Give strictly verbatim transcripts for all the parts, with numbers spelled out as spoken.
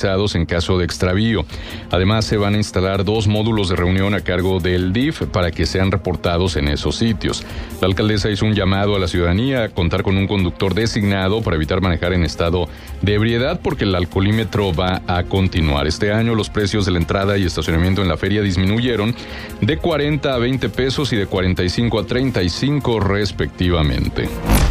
en caso de extravío. Además, se van a instalar dos módulos de reunión a cargo del D I F para que sean reportados en esos sitios. La alcaldesa hizo un llamado a la ciudadanía a contar con un conductor designado para evitar manejar en estado de ebriedad, porque el alcoholímetro va a continuar. Este año los precios de la entrada y estacionamiento en la feria disminuyeron de cuarenta a veinte pesos y de cuarenta y cinco a treinta y cinco respectivamente.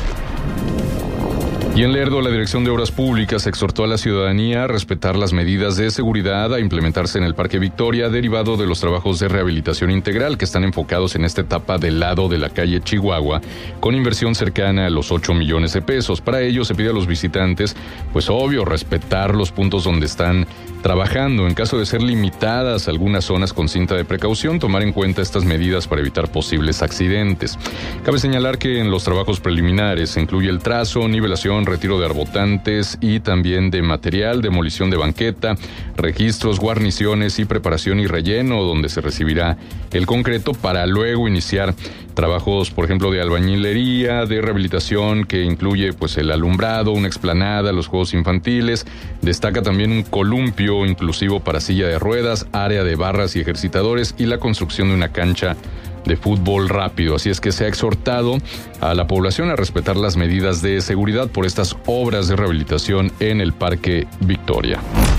Y en Lerdo, la Dirección de Obras Públicas exhortó a la ciudadanía a respetar las medidas de seguridad a implementarse en el Parque Victoria, derivado de los trabajos de rehabilitación integral que están enfocados en esta etapa del lado de la calle Chihuahua, con inversión cercana a los ocho millones de pesos. Para ello se pide a los visitantes, pues obvio, respetar los puntos donde están trabajando. En caso de ser limitadas algunas zonas con cinta de precaución, tomar en cuenta estas medidas para evitar posibles accidentes. Cabe señalar que en los trabajos preliminares se incluye el trazo, nivelación, retiro de arbotantes y también de material, demolición de banqueta, registros, guarniciones y preparación y relleno, donde se recibirá el concreto para luego iniciar trabajos, por ejemplo, de albañilería, de rehabilitación, que incluye pues el alumbrado, una explanada, los juegos infantiles. Destaca también un columpio inclusivo para silla de ruedas, área de barras y ejercitadores y la construcción de una cancha de fútbol rápido. Así es que se ha exhortado a la población a respetar las medidas de seguridad por estas obras de rehabilitación en el Parque Victoria.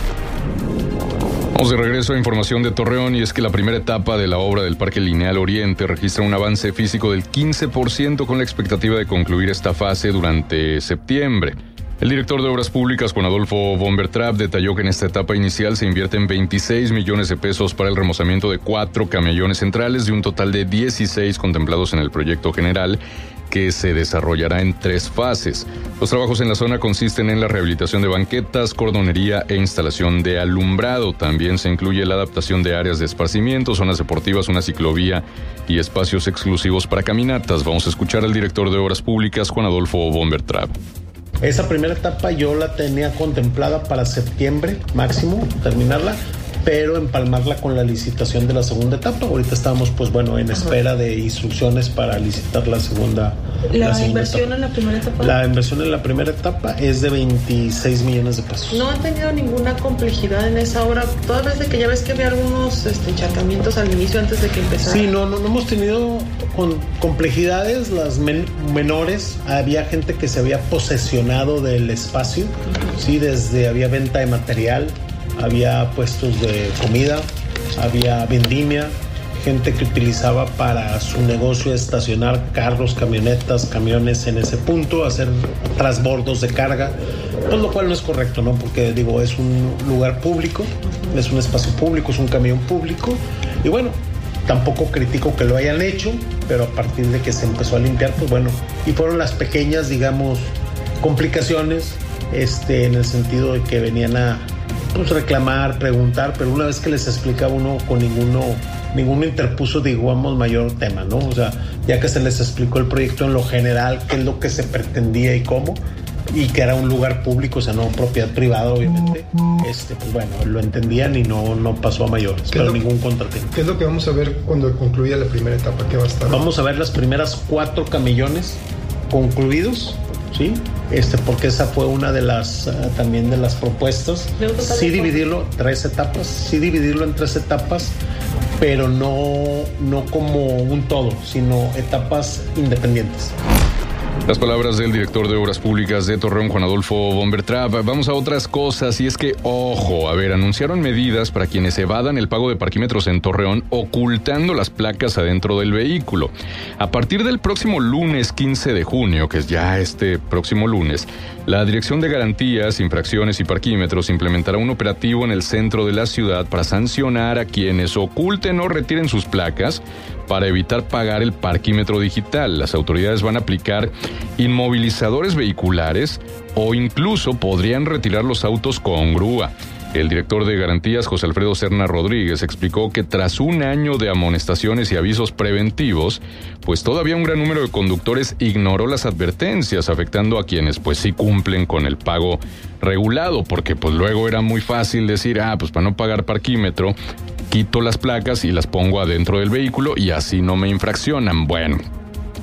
Vamos de regreso a información de Torreón, y es que la primera etapa de la obra del Parque Lineal Oriente registra un avance físico del quince por ciento con la expectativa de concluir esta fase durante septiembre. El director de Obras Públicas, Juan Adolfo Bombertrap, detalló que en esta etapa inicial se invierten veintiséis millones de pesos para el remozamiento de cuatro camellones centrales, de un total de dieciséis contemplados en el proyecto general, que se desarrollará en tres fases. Los trabajos en la zona consisten en la rehabilitación de banquetas, cordonería e instalación de alumbrado. También se incluye la adaptación de áreas de esparcimiento, zonas deportivas, una ciclovía y espacios exclusivos para caminatas. Vamos a escuchar al director de Obras Públicas, Juan Adolfo Bombertrap. Esa primera etapa yo la tenía contemplada para septiembre máximo, terminarla, pero empalmarla con la licitación de la segunda etapa. Ahorita estamos, pues bueno, en espera de instrucciones para licitar la segunda. ¿La, la segunda inversión etapa. en la primera etapa? La inversión en la primera etapa es de veintiséis millones de pesos. ¿No han tenido ninguna complejidad en esa obra? Toda vez de que ya ves que había algunos este, encharcamientos al inicio antes de que empezara. Sí, no, no, no hemos tenido con complejidades, las men- menores. Había gente que se había posesionado del espacio, uh-huh. Sí, desde había venta de material, había puestos de comida, había vendimia, gente que utilizaba para su negocio estacionar carros, camionetas, camiones en ese punto, hacer transbordos de carga, pues lo cual no es correcto, ¿no? Porque digo, es un lugar público, es un espacio público, es un camión público, y bueno, tampoco critico que lo hayan hecho, pero a partir de que se empezó a limpiar, pues bueno, y fueron las pequeñas, digamos, complicaciones, este, en el sentido de que venían a pues reclamar, preguntar, pero una vez que les explicaba uno, con ninguno, ninguno interpuso, digamos, mayor tema, ¿no? O sea, ya que se les explicó el proyecto en lo general, qué es lo que se pretendía y cómo, y que era un lugar público, o sea, no propiedad privada, obviamente, este, pues bueno, lo entendían y no, no pasó a mayores, pero lo, ningún contratiempo. ¿Qué es lo que vamos a ver cuando concluya la primera etapa? ¿Qué va a estar? Vamos a ver las primeras cuatro camellones concluidos, ¿sí? Este, porque esa fue una de las uh, también de las propuestas. Sí dividirlo en tres etapas, sí dividirlo en tres etapas, pero no, no como un todo, sino etapas independientes. Las palabras del director de Obras Públicas de Torreón, Juan Adolfo Bombertrap. Vamos a otras cosas, y es que, ojo, a ver, anunciaron medidas para quienes evadan el pago de parquímetros en Torreón, ocultando las placas adentro del vehículo. A partir del próximo lunes quince de junio, que es ya este próximo lunes, la Dirección de Garantías, Infracciones y Parquímetros implementará un operativo en el centro de la ciudad para sancionar a quienes oculten o retiren sus placas para evitar pagar el parquímetro digital. Las autoridades van a aplicar inmovilizadores vehiculares o incluso podrían retirar los autos con grúa. El director de Garantías, José Alfredo Serna Rodríguez, explicó que tras un año de amonestaciones y avisos preventivos, pues todavía un gran número de conductores ignoró las advertencias, afectando a quienes pues sí cumplen con el pago regulado, porque pues luego era muy fácil decir, ah, pues para no pagar parquímetro, quito las placas y las pongo adentro del vehículo y así no me infraccionan. Bueno,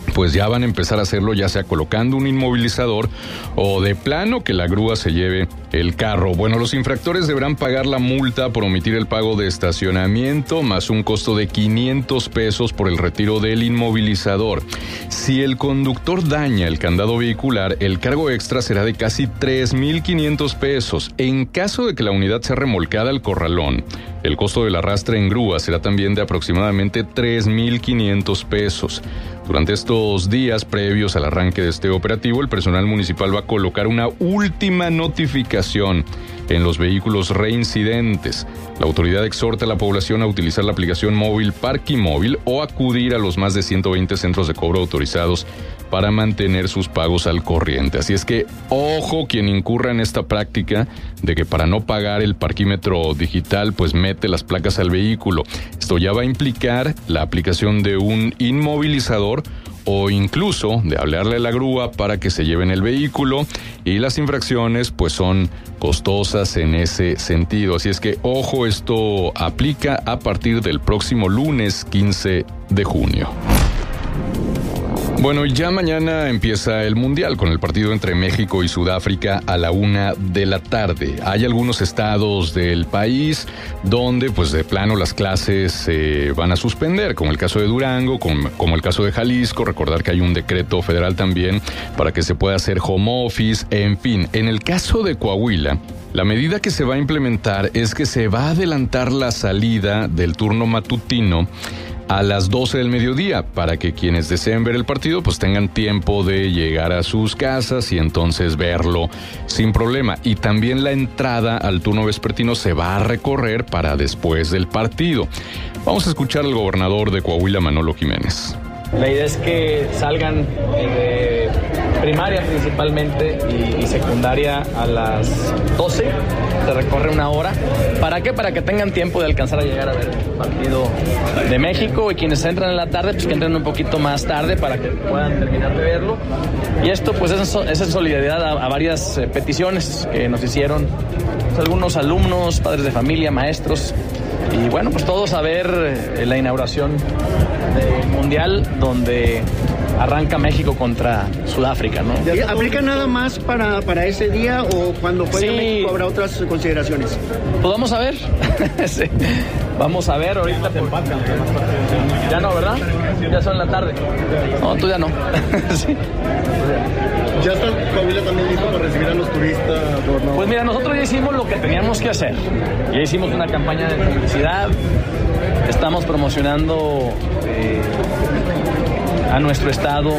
pues ya van a empezar a hacerlo, ya sea colocando un inmovilizador o de plano que la grúa se lleve el carro. Bueno, los infractores deberán pagar la multa por omitir el pago de estacionamiento, más un costo de quinientos pesos por el retiro del inmovilizador. Si el conductor daña el candado vehicular, el cargo extra será de casi tres mil quinientos pesos. En caso de que la unidad sea remolcada al corralón, el costo del arrastre en grúa será también de aproximadamente tres mil quinientos pesos. Durante estos días previos al arranque de este operativo, el personal municipal va a colocar una última notificación en los vehículos reincidentes. La autoridad exhorta a la población a utilizar la aplicación móvil Parquimóvil o acudir a los más de ciento veinte centros de cobro autorizados para mantener sus pagos al corriente. Así es que, ojo quien incurra en esta práctica de que para no pagar el parquímetro digital, pues mete las placas al vehículo. Esto ya va a implicar la aplicación de un inmovilizador o incluso de hablarle a la grúa para que se lleven el vehículo, y las infracciones pues son costosas en ese sentido. Así es que, ojo, esto aplica a partir del próximo lunes quince de junio. Bueno, ya mañana empieza el Mundial con el partido entre México y Sudáfrica a la una de la tarde. Hay algunos estados del país donde pues de plano las clases se eh, van a suspender, como el caso de Durango, como, como el caso de Jalisco. Recordar que hay un decreto federal también para que se pueda hacer home office, en fin. En el caso de Coahuila, la medida que se va a implementar es que se va a adelantar la salida del turno matutino a las doce del mediodía, para que quienes deseen ver el partido pues tengan tiempo de llegar a sus casas y entonces verlo sin problema. Y también la entrada al turno vespertino se va a recorrer para después del partido. Vamos a escuchar al gobernador de Coahuila, Manolo Jiménez. La idea es que salgan de primaria principalmente y, y secundaria a las doce, se recorre una hora. ¿Para qué? Para que tengan tiempo de alcanzar a llegar a ver el partido de México, y quienes entran en la tarde, pues que entren un poquito más tarde para que puedan terminar de verlo. Y esto pues es, es en solidaridad a, a varias eh, peticiones que nos hicieron pues, algunos alumnos, padres de familia, maestros. Y bueno, pues todos a ver eh, la inauguración del Mundial, donde arranca México contra Sudáfrica, ¿no? ¿Aplica nada más para, para ese día o cuando juegue sí. México habrá otras consideraciones? Pues vamos a ver. Sí. Vamos a ver ahorita. Ya no, ¿verdad? Ya son la tarde. No, tú ya no. Sí. ¿Ya está Coahuila también listo para recibir a los turistas? No? Pues mira, nosotros ya hicimos lo que teníamos que hacer. Ya hicimos una campaña de publicidad. Estamos promocionando eh, a nuestro estado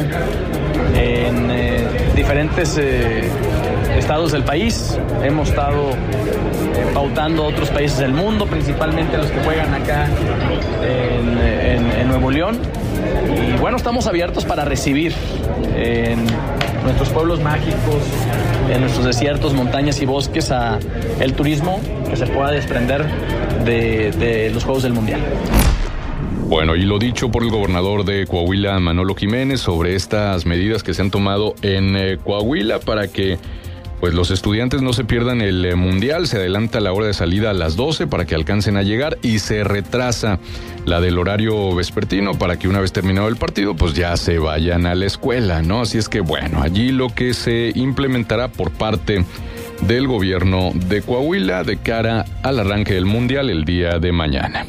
en eh, diferentes eh, estados del país. Hemos estado eh, pautando a otros países del mundo, principalmente los que juegan acá en, en, en Nuevo León. Y bueno, estamos abiertos para recibir en nuestros pueblos mágicos, en nuestros desiertos, montañas y bosques, a el turismo que se pueda desprender de, de los Juegos del Mundial. Bueno, y lo dicho por el gobernador de Coahuila, Manolo Jiménez, sobre estas medidas que se han tomado en eh, Coahuila para que pues los estudiantes no se pierdan el eh, Mundial. Se adelanta la hora de salida a las doce para que alcancen a llegar, y se retrasa la del horario vespertino para que una vez terminado el partido pues ya se vayan a la escuela, ¿no? Así es que bueno, allí lo que se implementará por parte del gobierno de Coahuila de cara al arranque del Mundial el día de mañana.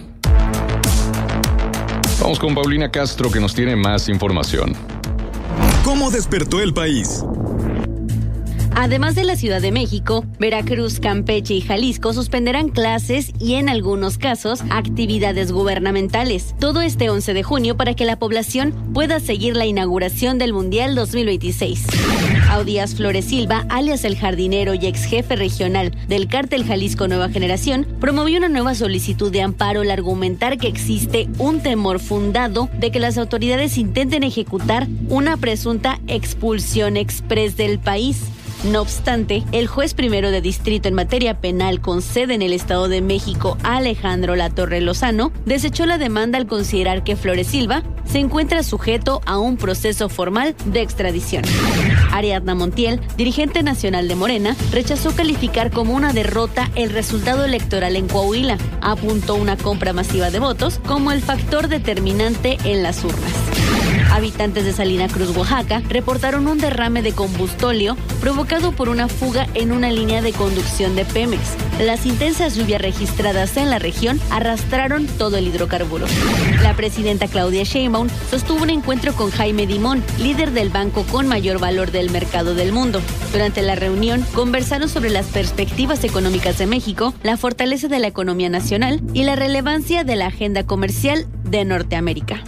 Vamos con Paulina Castro, que nos tiene más información. ¿Cómo despertó el país? Además de la Ciudad de México, Veracruz, Campeche y Jalisco suspenderán clases y, en algunos casos, actividades gubernamentales. Todo este once de junio para que la población pueda seguir la inauguración del Mundial dos mil veintiséis. Audías Flores Silva, alias El Jardinero y ex jefe regional del Cártel Jalisco Nueva Generación, promovió una nueva solicitud de amparo al argumentar que existe un temor fundado de que las autoridades intenten ejecutar una presunta expulsión exprés del país. No obstante, el juez primero de distrito en materia penal con sede en el Estado de México, Alejandro Latorre Lozano, desechó la demanda al considerar que Flores Silva se encuentra sujeto a un proceso formal de extradición. Ariadna Montiel, dirigente nacional de Morena, rechazó calificar como una derrota el resultado electoral en Coahuila. Apuntó una compra masiva de votos como el factor determinante en las urnas. Habitantes de Salina Cruz, Oaxaca, reportaron un derrame de combustóleo provocado por una fuga en una línea de conducción de Pemex. Las intensas lluvias registradas en la región arrastraron todo el hidrocarburo. La presidenta Claudia Sheinbaum sostuvo un encuentro con Jaime Dimon, líder del banco con mayor valor del mercado del mundo. Durante la reunión, conversaron sobre las perspectivas económicas de México, la fortaleza de la economía nacional y la relevancia de la agenda comercial de Norteamérica.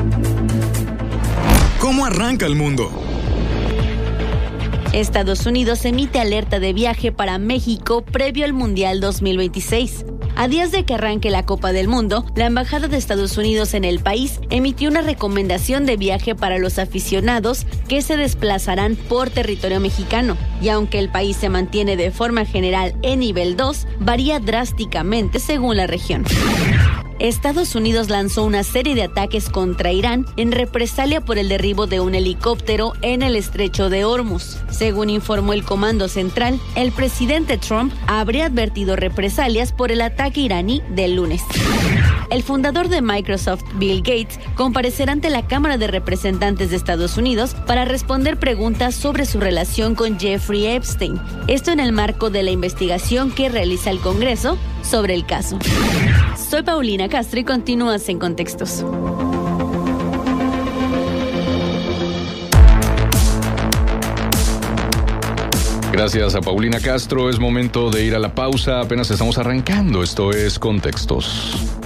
¿Cómo arranca el mundo? Estados Unidos emite alerta de viaje para México previo al Mundial dos mil veintiséis. A días de que arranque la Copa del Mundo, la Embajada de Estados Unidos en el país emitió una recomendación de viaje para los aficionados que se desplazarán por territorio mexicano. Y aunque el país se mantiene de forma general en nivel dos, varía drásticamente según la región. Estados Unidos lanzó una serie de ataques contra Irán en represalia por el derribo de un helicóptero en el estrecho de Hormuz. Según informó el Comando Central, el presidente Trump habría advertido represalias por el ataque iraní del lunes. El fundador de Microsoft, Bill Gates, comparecerá ante la Cámara de Representantes de Estados Unidos para responder preguntas sobre su relación con Jeffrey Epstein. Esto en el marco de la investigación que realiza el Congreso sobre el caso. Soy Paulina Castro y continúas en Contextos. Gracias a Paulina Castro. Es momento de ir a la pausa. Apenas estamos arrancando. Esto es Contextos.